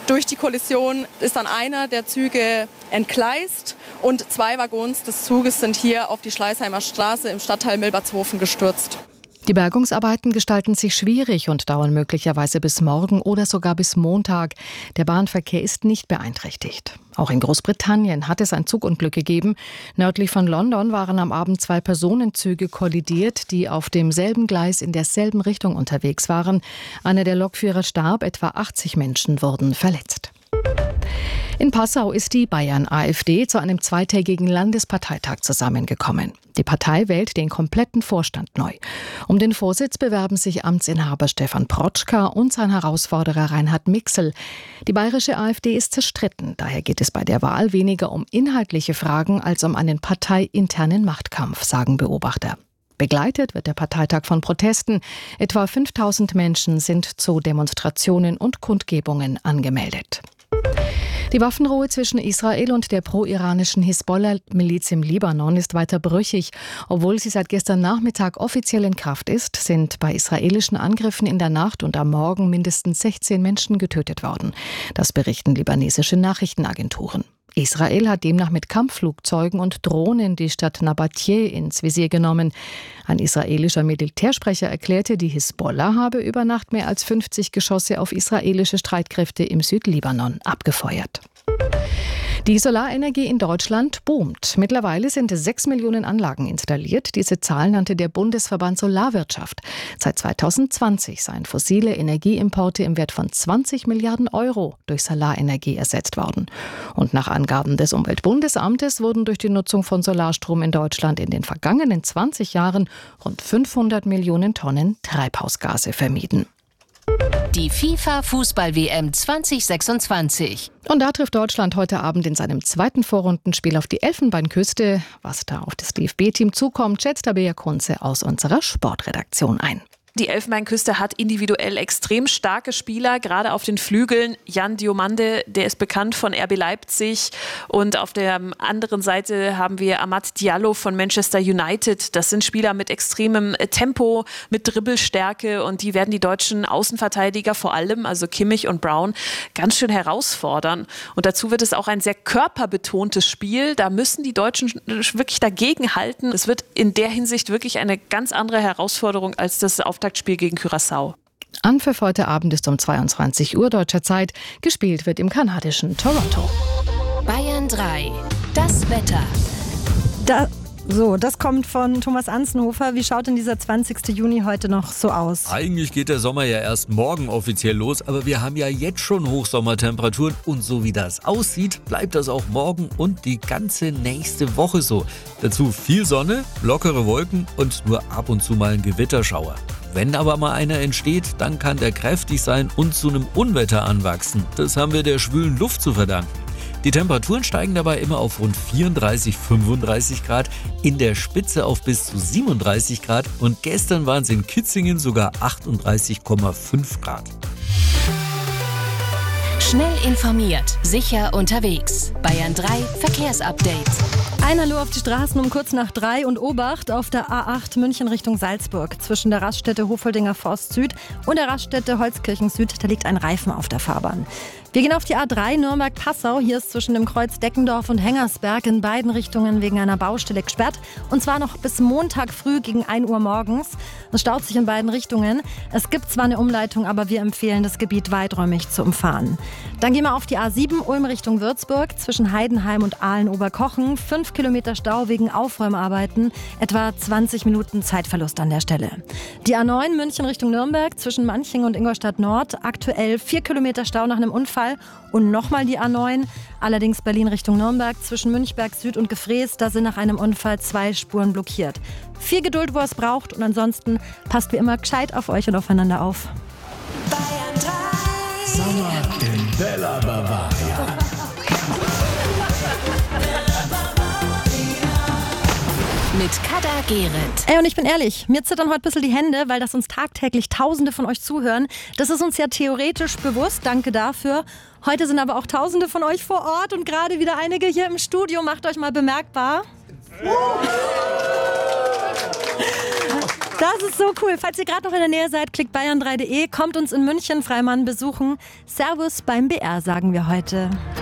Durch die Kollision ist dann einer der Züge entgleist und 2 Waggons des Zuges sind hier auf die Schleißheimer Straße im Stadtteil Milbertshofen gestürzt. Die Bergungsarbeiten gestalten sich schwierig und dauern möglicherweise bis morgen oder sogar bis Montag. Der Bahnverkehr ist nicht beeinträchtigt. Auch in Großbritannien hat es ein Zugunglück gegeben. Nördlich von London waren am Abend 2 Personenzüge kollidiert, die auf demselben Gleis in derselben Richtung unterwegs waren. Einer der Lokführer starb, etwa 80 Menschen wurden verletzt. In Passau ist die Bayern-AfD zu einem zweitägigen Landesparteitag zusammengekommen. Die Partei wählt den kompletten Vorstand neu. Um den Vorsitz bewerben sich Amtsinhaber Stefan Protschka und sein Herausforderer Reinhard Mixel. Die bayerische AfD ist zerstritten. Daher geht es bei der Wahl weniger um inhaltliche Fragen als um einen parteiinternen Machtkampf, sagen Beobachter. Begleitet wird der Parteitag von Protesten. Etwa 5000 Menschen sind zu Demonstrationen und Kundgebungen angemeldet. Die Waffenruhe zwischen Israel und der pro-iranischen Hisbollah-Miliz im Libanon ist weiter brüchig. Obwohl sie seit gestern Nachmittag offiziell in Kraft ist, sind bei israelischen Angriffen in der Nacht und am Morgen mindestens 16 Menschen getötet worden. Das berichten libanesische Nachrichtenagenturen. Israel hat demnach mit Kampfflugzeugen und Drohnen die Stadt Nabatieh ins Visier genommen. Ein israelischer Militärsprecher erklärte, die Hisbollah habe über Nacht mehr als 50 Geschosse auf israelische Streitkräfte im Südlibanon abgefeuert. Die Solarenergie in Deutschland boomt. Mittlerweile sind 6 Millionen Anlagen installiert. Diese Zahl nannte der Bundesverband Solarwirtschaft. Seit 2020 seien fossile Energieimporte im Wert von 20 Milliarden Euro durch Solarenergie ersetzt worden. Und nach Angaben des Umweltbundesamtes wurden durch die Nutzung von Solarstrom in Deutschland in den vergangenen 20 Jahren rund 500 Millionen Tonnen Treibhausgase vermieden. Die FIFA-Fußball-WM 2026. Und da trifft Deutschland heute Abend in seinem zweiten Vorrundenspiel auf die Elfenbeinküste. Was da auf das DFB-Team zukommt, schätzt Tabea Kunze aus unserer Sportredaktion ein. Die Elfenbeinküste hat individuell extrem starke Spieler, gerade auf den Flügeln. Jan Diomande, der ist bekannt von RB Leipzig. Und auf der anderen Seite haben wir Amad Diallo von Manchester United. Das sind Spieler mit extremem Tempo, mit Dribbelstärke. Und die werden die deutschen Außenverteidiger vor allem, also Kimmich und Brown, ganz schön herausfordern. Und dazu wird es auch ein sehr körperbetontes Spiel. Da müssen die Deutschen wirklich dagegenhalten. Es wird in der Hinsicht wirklich eine ganz andere Herausforderung als das Auftaktspiel gegen Curaçao. Anpfiff heute Abend ist um 22 Uhr deutscher Zeit. Gespielt wird im kanadischen Toronto. Bayern 3. Das Wetter. Das kommt von Thomas Anzenhofer. Wie schaut denn dieser 20. Juni heute noch so aus? Eigentlich geht der Sommer ja erst morgen offiziell los, aber wir haben ja jetzt schon Hochsommertemperaturen und so wie das aussieht, bleibt das auch morgen und die ganze nächste Woche so. Dazu viel Sonne, lockere Wolken und nur ab und zu mal ein Gewitterschauer. Wenn aber mal einer entsteht, dann kann der kräftig sein und zu einem Unwetter anwachsen. Das haben wir der schwülen Luft zu verdanken. Die Temperaturen steigen dabei immer auf rund 34, 35 Grad, in der Spitze auf bis zu 37 Grad und gestern waren es in Kitzingen sogar 38,5 Grad. Schnell informiert, sicher unterwegs. Bayern 3 Verkehrsupdate. Ein Hallo auf die Straßen um kurz nach 3 und Obacht auf der A8 München Richtung Salzburg. Zwischen der Raststätte Hofoldinger Forst Süd und der Raststätte Holzkirchen Süd, da liegt ein Reifen auf der Fahrbahn. Wir gehen auf die A3 Nürnberg-Passau. Hier ist zwischen dem Kreuz Deckendorf und Hengersberg in beiden Richtungen wegen einer Baustelle gesperrt. Und zwar noch bis Montag früh gegen 1 Uhr morgens. Es staut sich in beiden Richtungen. Es gibt zwar eine Umleitung, aber wir empfehlen, das Gebiet weiträumig zu umfahren. Dann gehen wir auf die A7 Ulm Richtung Würzburg. Zwischen Heidenheim und Aalen-Oberkochen 5 Kilometer Stau wegen Aufräumarbeiten. Etwa 20 Minuten Zeitverlust an der Stelle. Die A9 München Richtung Nürnberg zwischen Manching und Ingolstadt Nord. Aktuell 4 Kilometer Stau nach einem Unfall. Und nochmal die A9, allerdings Berlin Richtung Nürnberg, zwischen Münchberg Süd und Gefrees, da sind nach einem Unfall 2 Spuren blockiert. Viel Geduld, wo es braucht und ansonsten passt wie immer gescheit auf euch und aufeinander auf. Bayern 3. Sommer in Bella Bavaria. Mit Kada Gerrit. Ey, und ich bin ehrlich, mir zittern heute ein bisschen die Hände, weil das uns tagtäglich Tausende von euch zuhören. Das ist uns ja theoretisch bewusst, danke dafür. Heute sind aber auch Tausende von euch vor Ort und gerade wieder einige hier im Studio. Macht euch mal bemerkbar. Das ist so cool. Falls ihr gerade noch in der Nähe seid, klickt bayern3.de, kommt uns in München Freimann besuchen. Servus beim BR, sagen wir heute.